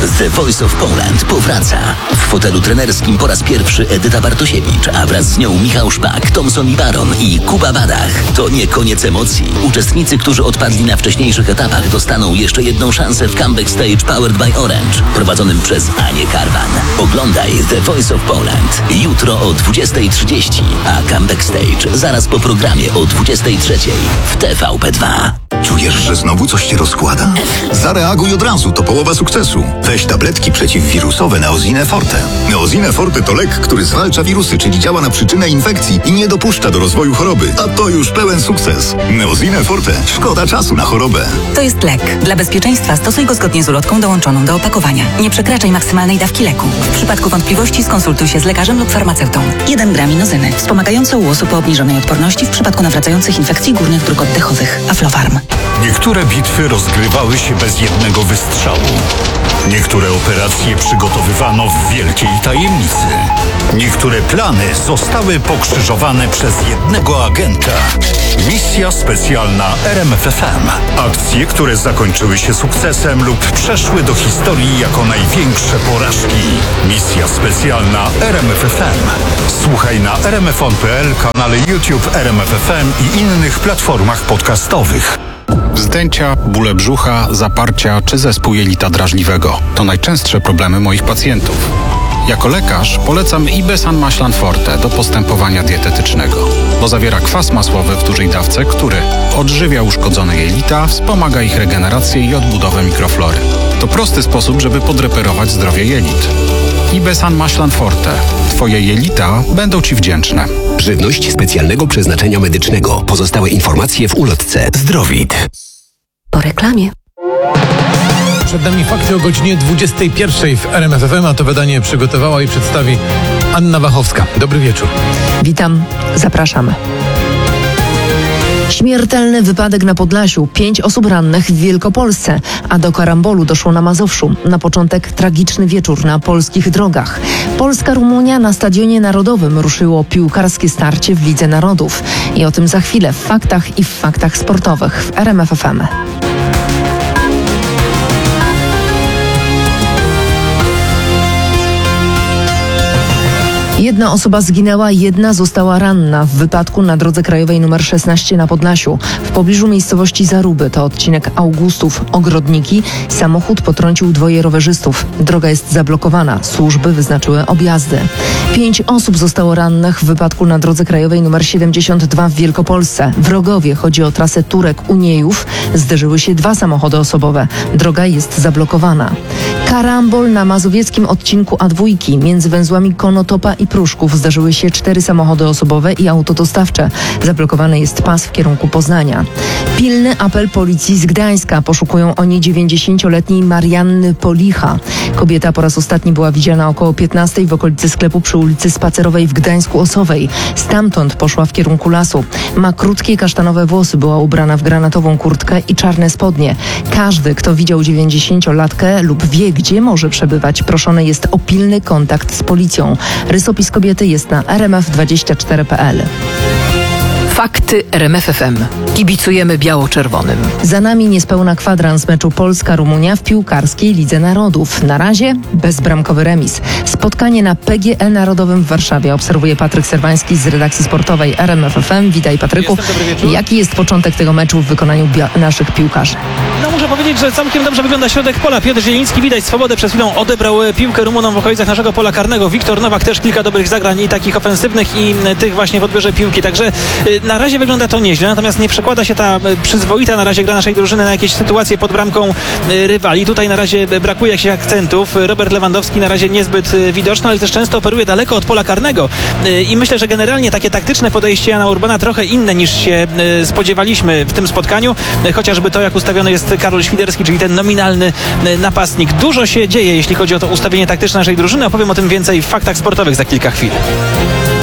The Voice of Poland powraca. W fotelu trenerskim po raz pierwszy Edyta Bartosiewicz, a wraz z nią Michał Szpak, Thomson i Baron i Kuba Badach. To nie koniec emocji. Uczestnicy, którzy odpadli na wcześniejszych etapach, dostaną jeszcze jedną szansę w Comeback Stage Powered by Orange, prowadzonym przez Anię Karwan. Oglądaj The Voice of Poland jutro o 20:30, a Comeback Stage zaraz po programie o 23:00 w TVP2. Czujesz, że znowu coś cię rozkłada? Zareaguj od razu, to połowa sukcesu. Weź tabletki przeciwwirusowe Neosine Forte. Neosine Forte to lek, który zwalcza wirusy, czyli działa na przyczynę infekcji i nie dopuszcza do rozwoju choroby. A to już pełen sukces. Neosine Forte. Szkoda czasu na chorobę. To jest lek. Dla bezpieczeństwa stosuj go zgodnie z ulotką dołączoną do opakowania. Nie przekraczaj maksymalnej dawki leku. W przypadku wątpliwości skonsultuj się z lekarzem lub farmaceutą. 1 gram inozyny. Wspomagające u osób o obniżonej odporności w przypadku nawracających infekcji górnych dróg oddechowych. Aflofarm. Niektóre bitwy rozgrywały się bez jednego wystrzału. Niektóre operacje przygotowywano w wielkiej tajemnicy. Niektóre plany zostały pokrzyżowane przez jednego agenta. Misja specjalna RMFFM. Akcje, które zakończyły się sukcesem lub przeszły do historii jako największe porażki. Misja specjalna RMFFM. Słuchaj na rmfon.pl, kanale YouTube RMFFM i innych platformach podcastowych. Wzdęcia, bóle brzucha, zaparcia czy zespół jelita drażliwego to najczęstsze problemy moich pacjentów. Jako lekarz polecam Ibesan Maślan Forte do postępowania dietetycznego, bo zawiera kwas masłowy w dużej dawce, który odżywia uszkodzone jelita, wspomaga ich regenerację i odbudowę mikroflory. To prosty sposób, żeby podreperować zdrowie jelit. Ibesan Maślan Forte. Twoje jelita będą Ci wdzięczne. Żywność specjalnego przeznaczenia medycznego. Pozostałe informacje w ulotce Zdrowit. Po reklamie. Przed nami fakty o godzinie 21 w RMFFM, a to wydanie przygotowała i przedstawi Anna Wachowska. Dobry wieczór. Witam, zapraszamy. Śmiertelny wypadek na Podlasiu, 5 osób rannych w Wielkopolsce, a do karambolu doszło na Mazowszu. Na początek tragiczny wieczór na polskich drogach. Polska-Rumunia na Stadionie Narodowym ruszyło piłkarskie starcie w Lidze Narodów. I o tym za chwilę w faktach i w faktach sportowych w RMFFM. Jedna osoba zginęła, jedna została ranna w wypadku na drodze krajowej nr 16 na Podlasiu. W pobliżu miejscowości Zaruby, to odcinek Augustów, Ogrodniki, samochód potrącił 2 rowerzystów. Droga jest zablokowana, służby wyznaczyły objazdy. 5 osób zostało rannych w wypadku na drodze krajowej nr 72 w Wielkopolsce. W Rogowie, chodzi o trasę Turek-Uniejów, zderzyły się 2 samochody osobowe. Droga jest zablokowana. Karambol na mazowieckim odcinku A2 między węzłami Konotopa i Pruszków zdarzyły się 4 samochody osobowe i auto dostawcze. Zablokowany jest pas w kierunku Poznania. Pilny apel policji z Gdańska. Poszukują oni 90-letniej Marianny Policha. Kobieta po raz ostatni była widziana około 15 w okolicy sklepu przy ulicy Spacerowej w Gdańsku-Osowej. Stamtąd poszła w kierunku lasu. Ma krótkie kasztanowe włosy, była ubrana w granatową kurtkę i czarne spodnie. Każdy, kto widział 90-latkę lub wie, gdzie może przebywać, proszony jest o pilny kontakt z policją. Rysopis kobiety jest na rmf24.pl. Fakty RMFFM. Kibicujemy biało-czerwonym. Za nami niespełna kwadrans meczu Polska-Rumunia w piłkarskiej Lidze Narodów. Na razie bezbramkowy remis. Spotkanie na PGE Narodowym w Warszawie obserwuje Patryk Serwański z redakcji sportowej RMFFM. Witaj, Patryku. Jaki jest początek tego meczu w wykonaniu naszych piłkarzy? No muszę powiedzieć, że całkiem dobrze wygląda środek pola. Piotr Zieliński, widać swobodę, przed chwilą odebrał piłkę Rumunom w okolicach naszego pola karnego. Wiktor Nowak też kilka dobrych zagrań i takich ofensywnych i tych właśnie w odbiorze piłki. Także na razie wygląda to nieźle, natomiast nie przekłada się ta przyzwoita na razie gra naszej drużyny na jakieś sytuacje pod bramką rywali. Tutaj na razie brakuje jakichś akcentów. Robert Lewandowski na razie niezbyt widoczny, ale też często operuje daleko od pola karnego. I myślę, że generalnie takie taktyczne podejście Jana Urbana trochę inne niż się spodziewaliśmy w tym spotkaniu. Chociażby to, jak ustawiony jest Karol Świderski, czyli ten nominalny napastnik. Dużo się dzieje, jeśli chodzi o to ustawienie taktyczne naszej drużyny. Opowiem o tym więcej w faktach sportowych za kilka chwil.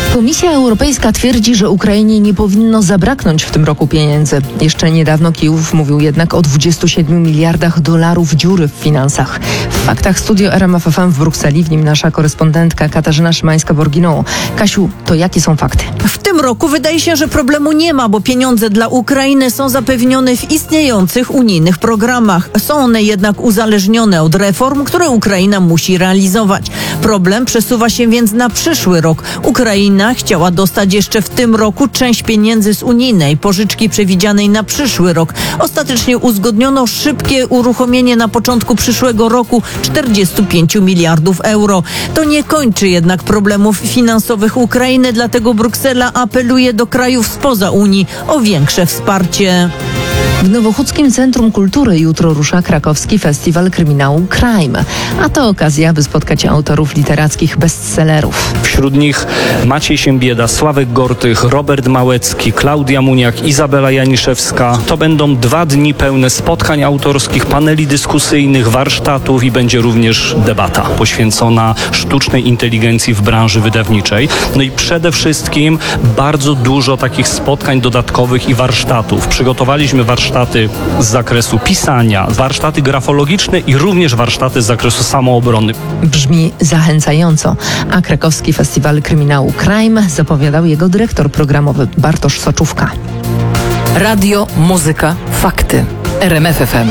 Komisja Europejska twierdzi, że Ukrainie nie powinno zabraknąć w tym roku pieniędzy. Jeszcze niedawno Kijów mówił jednak o 27 miliardach dolarów dziury w finansach. W faktach studio RMF FM w Brukseli, w nim nasza korespondentka Katarzyna Szymańska-Borginą. Kasiu, to jakie są fakty? W tym roku wydaje się, że problemu nie ma, bo pieniądze dla Ukrainy są zapewnione w istniejących unijnych programach. Są one jednak uzależnione od reform, które Ukraina musi realizować. Problem przesuwa się więc na przyszły rok. Ukraina chciała dostać jeszcze w tym roku część pieniędzy z unijnej pożyczki przewidzianej na przyszły rok. Ostatecznie uzgodniono szybkie uruchomienie na początku przyszłego roku 45 miliardów euro. To nie kończy jednak problemów finansowych Ukrainy, dlatego Bruksela apeluje do krajów spoza Unii o większe wsparcie. W Nowochódzkim Centrum Kultury jutro rusza krakowski festiwal kryminału Crime. A to okazja, by spotkać autorów literackich bestsellerów. Wśród nich Maciej Siembieda, Sławek Gortych, Robert Małecki, Klaudia Muniak, Izabela Janiszewska. To będą 2 dni pełne spotkań autorskich, paneli dyskusyjnych, warsztatów i będzie również debata poświęcona sztucznej inteligencji w branży wydawniczej. No i przede wszystkim bardzo dużo takich spotkań dodatkowych i warsztatów. Przygotowaliśmy warsztaty z zakresu pisania, warsztaty grafologiczne i również warsztaty z zakresu samoobrony. Brzmi zachęcająco, a krakowski festiwal kryminału Crime zapowiadał jego dyrektor programowy Bartosz Soczówka. Radio, muzyka, fakty. RMF FM.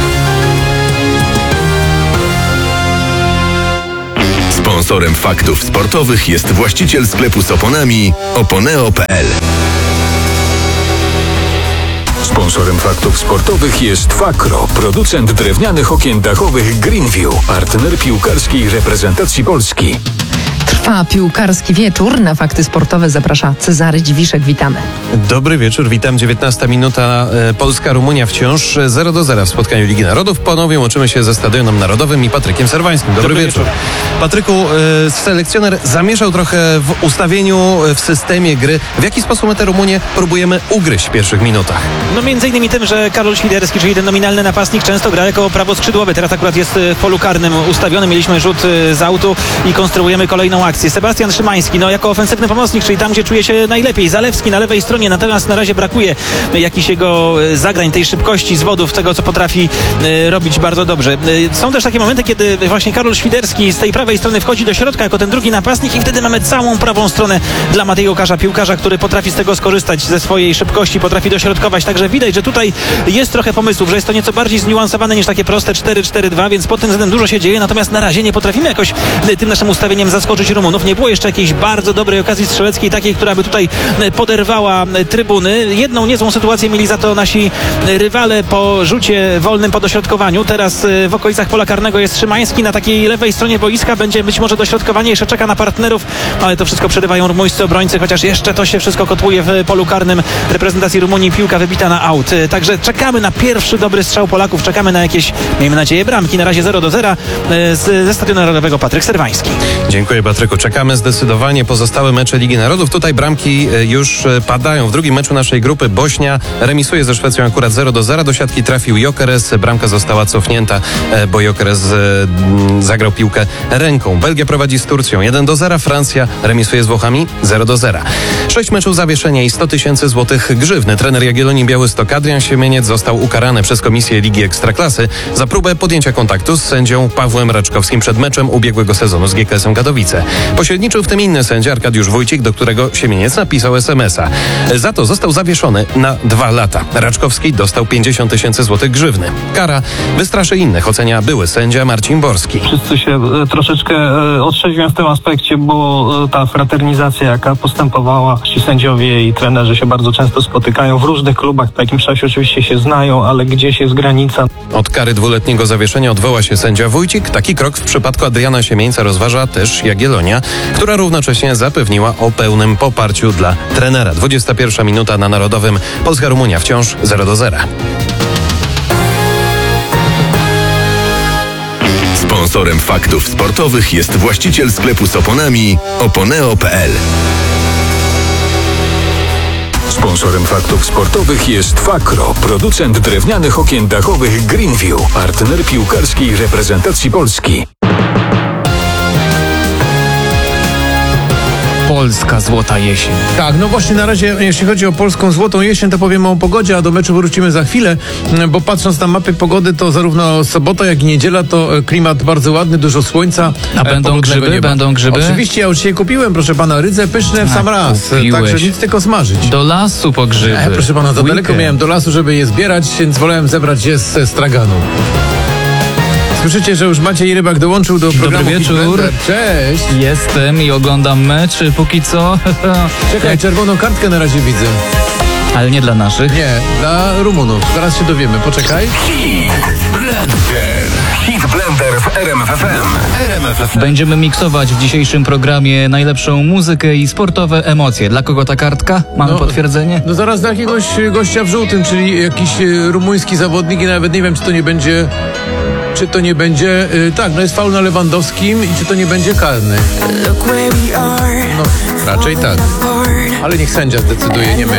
Sponsorem faktów sportowych jest właściciel sklepu z oponami Oponeo.pl. Sponsorem faktów sportowych jest Fakro, producent drewnianych okien dachowych Greenview, partner piłkarskiej reprezentacji Polski. Trwa piłkarski wieczór. Na fakty sportowe zaprasza Cezary Dziwiszek. Witamy. Dobry wieczór, witam. 19 minuta. Polska-Rumunia wciąż 0-0 w spotkaniu Ligi Narodów. Ponownie łączymy się ze Stadionem Narodowym i Patrykiem Serwańskim. Dobry wieczór. Patryku, selekcjoner zamieszał trochę w ustawieniu, w systemie gry. W jaki sposób my tę Rumunię próbujemy ugryźć w pierwszych minutach? No między innymi tym, że Karol Świderski, czyli ten nominalny napastnik, często gra jako prawoskrzydłowy. Teraz akurat jest w polu karnym ustawiony. Mieliśmy rzut z autu i konstruujemy kolejną akcję. Sebastian Szymański, jako ofensywny pomocnik, czyli tam, gdzie czuje się najlepiej. Zalewski na lewej stronie, natomiast na razie brakuje jakichś jego zagrań, tej szybkości, zwodów, tego, co potrafi robić bardzo dobrze. Są też takie momenty, kiedy właśnie Karol Świderski z tej prawej strony wchodzi do środka jako ten drugi napastnik i wtedy mamy całą prawą stronę dla Matei Łukasza, piłkarza, który potrafi z tego skorzystać, ze swojej szybkości, potrafi dośrodkować. Także widać, że tutaj jest trochę pomysłów, że jest to nieco bardziej zniuansowane niż takie proste 4-4-2, więc pod tym względem dużo się dzieje, natomiast na razie nie potrafimy jakoś tym naszym ustawieniem zaskoczyć Rumunów. Nie było jeszcze jakiejś bardzo dobrej okazji strzeleckiej, takiej, która by tutaj poderwała trybuny. Jedną niezłą sytuację mieli za to nasi rywale po rzucie wolnym, po dośrodkowaniu. Teraz w okolicach pola karnego jest Szymański, na takiej lewej stronie boiska będzie być może dośrodkowanie, jeszcze czeka na partnerów, ale to wszystko przerywają rumuńscy obrońcy, chociaż jeszcze to się wszystko kotłuje w polu karnym reprezentacji Rumunii, piłka wybita na aut. Także czekamy na pierwszy dobry strzał Polaków, czekamy na jakieś, miejmy nadzieję, bramki. Na razie 0-0 ze Stadionu Narodowego Patryk Serwański. Dziękuję, Patryku. Czekamy zdecydowanie. Pozostałe mecze Ligi Narodów. Tutaj bramki już padają. W drugim meczu naszej grupy Bośnia remisuje ze Szwecją akurat 0-0. Do siatki trafił Gyökeres. Bramka została cofnięta, bo Gyökeres zagrał piłkę ręką. Belgia prowadzi z Turcją 1-0. Francja remisuje z Włochami 0-0. 6 meczów zawieszenia i 100 000 złotych grzywny. Trener Jagiellonii Białystok Adrian Siemieniec został ukarany przez Komisję Ligi Ekstraklasy za próbę podjęcia kontaktu z sędzią Pawłem Raczkowskim przed meczem ubiegłego sezonu z GKS-em Katowice. Pośredniczył w tym inny sędzia Arkadiusz Wójcik, do którego Siemieniec napisał SMS-a. Za to został zawieszony na 2 lata. Raczkowski dostał 50 000 złotych grzywny. Kara wystraszy innych, ocenia były sędzia Marcin Borski. Wszyscy się troszeczkę otrzeźwią w tym aspekcie, bo ta fraternizacja, jaka postępowała, ci sędziowie i trenerzy się bardzo często spotykają w różnych klubach, po jakimś czasie oczywiście się znają, ale gdzieś jest granica. Od kary 2-letniego zawieszenia odwoła się sędzia Wójcik. Taki krok w przypadku Adriana Siemieńca rozważa też Jagiellonia, która równocześnie zapewniła o pełnym poparciu dla trenera. 21 minuta na Narodowym. Polska-Rumunia wciąż 0-0. Sponsorem faktów sportowych jest właściciel sklepu z oponami Oponeo.pl. Sponsorem faktów sportowych jest Fakro, producent drewnianych okien dachowych Greenview, partner piłkarskiej reprezentacji Polski. polska złota jesień. Tak, no właśnie na razie, jeśli chodzi o polską złotą jesień, to powiemy o pogodzie, a do meczu wrócimy za chwilę, bo patrząc na mapy pogody, to zarówno sobota, jak i niedziela to klimat bardzo ładny, dużo słońca. A będą grzyby? Nieba. Będą grzyby? Oczywiście, ja już dzisiaj kupiłem, proszę pana, rydze pyszne w sam raz, kupiłeś. także nic tylko smażyć. Do lasu po grzyby. Proszę pana, za daleko Weekend. miałem do lasu, żeby je zbierać, więc wolałem zebrać je z straganu. Słyszycie, że już Maciej Rybak dołączył do programu. Dobry wieczór. Hitblender. Cześć. Jestem i oglądam mecz póki co. Czekaj, czerwoną kartkę na razie widzę. Ale nie dla naszych. Nie, dla Rumunów. Zaraz się dowiemy, poczekaj. Hit Blender w RMF FM. Będziemy miksować w dzisiejszym programie najlepszą muzykę i sportowe emocje. Dla kogo ta kartka? Mamy potwierdzenie? No zaraz dla jakiegoś gościa w żółtym, czyli jakiś rumuński zawodnik i nawet nie wiem, czy to nie będzie, tak, no jest faul na Lewandowskim i czy to nie będzie karny. No, raczej tak. Ale niech sędzia zdecyduje, nie my.